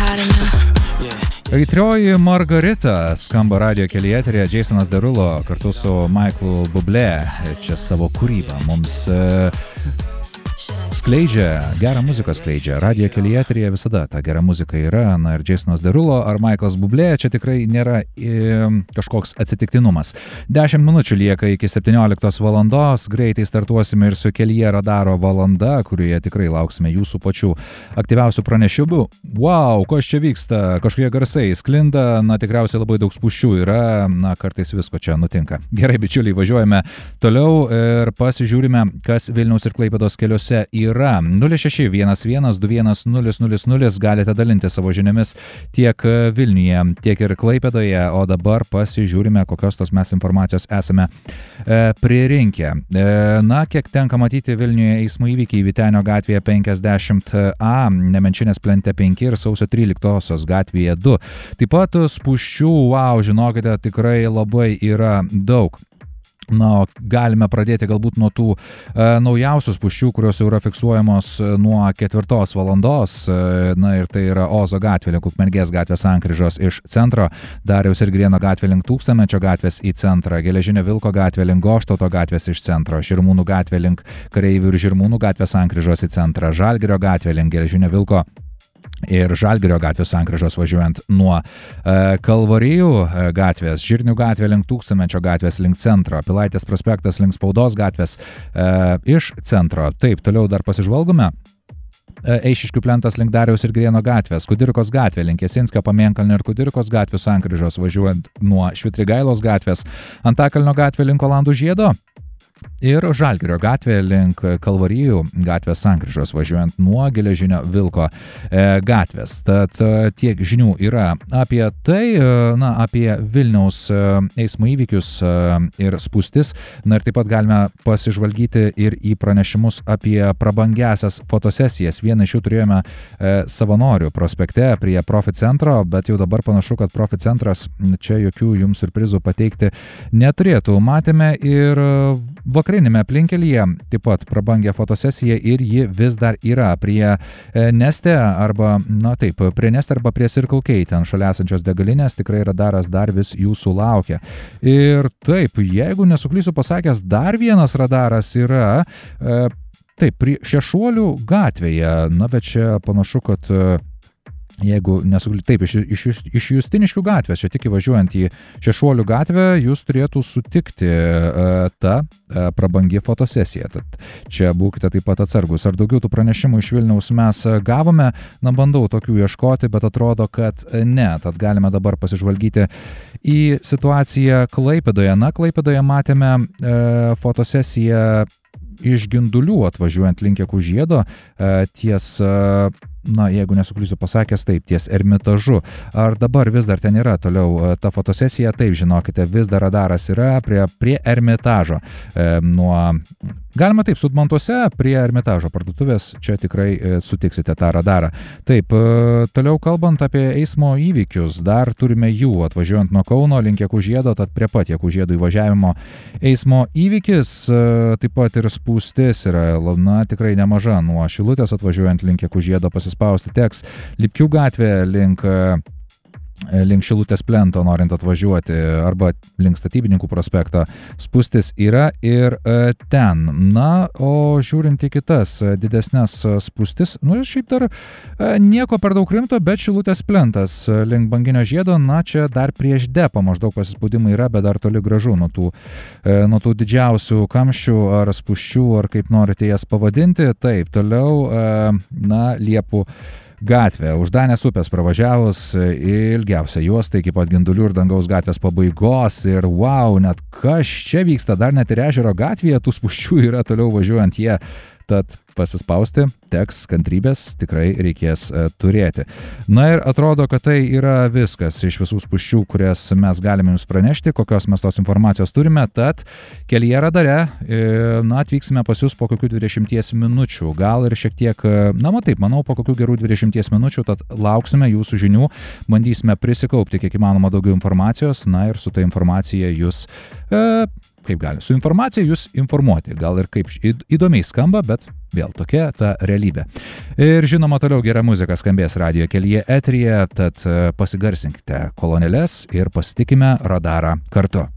Aitrioji Margarita skamba radijo kelyje eteryje. Jasonas Derulo kartu su Michaelu Bublé čia savo kūrybą mums skleidžia, gerą muziką skleidžia. Radijo kelyje eteryje visada ta gera muzika yra. Na ir Jasonas Derulo ar Michaelas Bublé čia tikrai nėra kažkoks atsitiktinumas. 10 minučių lieka iki 17 valandos. Greitai startuosime ir su Kelyje radaro valanda, kurioje tikrai lauksime jūsų pačių aktyviausių pranešimų. Wow, kas čia vyksta? Kažkokie garsai sklinda, na tikriausiai labai daug spūsčių yra, na kartais visko čia nutinka. Gerai, bičiuliai, važiuojame toliau ir pasižiūrime, kas Vilniaus ir Klaipėdos keliuose yra. 0611210000 galite dalinti savo žiniomis tiek Vilniuje, tiek ir Klaipėdoje, o dabar pasižiūrime, kokios tos mes informacijos esame pririnkę. Na, kiek tenka matyti Vilniuje eismo įvykiai Vytenio gatvėje 50A, Nemenčinės plente 5 ir Sausio 13 gatvėje 2. Taip pat spūsčių, wow, žinokite, tikrai labai yra daug. Na, galime pradėti galbūt nuo tų naujausių spūsčių, kurios jau yra fiksuojamos nuo 4 valandos. Na ir tai yra Ozo gatvė link Ukmergės gatvės sankryžos iš centro, Dariaus ir Girėno gatvė link Tūkstantmečio gatvės į centrą, Geležinio Vilko gatvė link Goštauto gatvės iš centro, Žirmūnų gatvė link Kareivių ir Žirmūnų gatvės sankryžos į centrą, Žalgirio gatvė link Geležinio Vilko ir Žalgirio gatvės sankryžos važiuojant nuo Kalvarijų gatvės, Žirnių gatvė link Tūkstantmečio gatvės link centro, Pilaitės prospektas link Spaudos gatvės iš centro. Taip, toliau dar pasižvalgome. Eišiškių plentas link Dariaus ir Girėno gatvės, Kudirkos gatvė link Jasinskio, Pamėnkalnio ir Kudirkos gatvių sankryžos važiuojant nuo Švitrigailos gatvės, Antakalnio gatvė link Olandų žiedo ir Žalgirio gatvė link Kalvarijų gatvės sankryžos važiuojant nuo Geležinio Vilko gatvės. Tad tiek žinių yra apie tai, na, apie Vilniaus eismo įvykius ir spūstis. Na ir taip pat galime pasižvalgyti ir į pranešimus apie prabangiasias fotosesijas. Vieną iš jų turėjome Savanorių prospekte prie Profit centro, bet jau dabar panašu, kad Profit centras čia jokių jums siurprizų pateikti neturėtų. Matėme ir vakarinėme aplinkelyje taip pat prabangę fotosesiją ir ji vis dar yra prie Neste arba, na taip, prie Neste arba prie Circle K, ten šalia esančios degalinės, tikrai radaras dar vis jūsų laukia. Ir taip, jeigu nesuklysiu pasakęs, dar vienas radaras yra, taip, prie Šešuolių gatvėje, na bet čia panašu, kad jeigu taip, iš Justiniškių gatvės, čia tik įvažiuojant į Šešuolių gatvę, jūs turėtų sutikti tą prabangi fotosesiją. Tad čia būkite taip pat atsargus. Ar daugiau tų pranešimų iš Vilniaus mes gavome? Na, bandau tokių ieškoti, bet atrodo, kad ne. Tad galime dabar pasižvalgyti į situaciją Klaipėdoje. Na, Klaipėdoje matėme fotosesiją iš Gindulių atvažiuojant link Kužiedo ties, na, jeigu nesuklysiu pasakęs, taip, ties Ermitažu. Ar dabar vis dar ten yra toliau ta fotosesija? Taip, žinokite, vis dar radaras yra prie Ermitažo. Galima taip, Sudmantuose prie Ermitažo parduotuvės, čia tikrai sutiksite tą radarą. Taip, toliau kalbant apie eismo įvykius, dar turime jų atvažiuojant nuo Kauno link Kužiedo, tad prie pat Kužiedo įvažiavimo eismo įvykis, taip pat ir spūstis yra, na, tikrai nemaža nuo Šilutės atvažiuojant link Kužiedo pasispausti teks Lipkių gatvė link Šilutės plento norint atvažiuoti arba link Statybininkų prospekto spūstis yra ir ten. Na, o žiūrint į kitas didesnės spūstis, nu, šiaip dar nieko per daug rimto, bet Šilutės plentas link Banginio žiedo, na, čia dar prieš depą maždaug pasispaudimai yra, bet dar toli gražu nuo tų didžiausių kamščių ar spūsčių, ar kaip norite jas pavadinti. Taip, toliau, na, Liepų gatvė. Uždanės upės pravažiavus ilgiausia juosta iki pat Gindulių ir Dangaus gatvės pabaigos ir wow, net kas čia vyksta, dar net ir Ežero gatvėje tų spūsčių yra toliau važiuojant jie. Tad pasispausti teks, kantrybės tikrai reikės turėti. Na ir atrodo, kad tai yra viskas iš visų spūsčių, kurias mes galime jums pranešti, kokios mes tos informacijos turime. Tad Kelyje radare, na, atvyksime pas jūs po kokių 20 minučių, gal ir šiek tiek, na, taip, manau, po kokių gerų 20 minučių, tad lauksime jūsų žinių, bandysime prisikaupti kiek įmanoma daugiau informacijos, na ir su ta informacija jūs kaip gali, su informacija jūs informuoti. Gal ir kaip įdomiai skamba, bet vėl tokia ta realybė. Ir žinoma, toliau gera muzika skambės radijo kelyje eteryje, tad pasigarsinkite kolonėles ir pasitikime radarą kartu.